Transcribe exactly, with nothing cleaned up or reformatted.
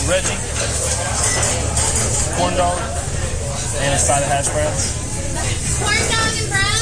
Reggie, corn dog, and a side of hash browns. Corn dog and browns.